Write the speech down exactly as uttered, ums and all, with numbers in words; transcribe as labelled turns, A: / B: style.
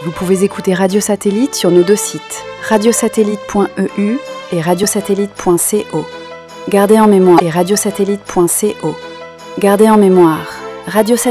A: Vous pouvez écouter Radio Satellite sur nos deux sites, radiosatellite point e u et radiosatellite point co. Gardez en mémoire et radiosatellite point co. Gardez en mémoire Radio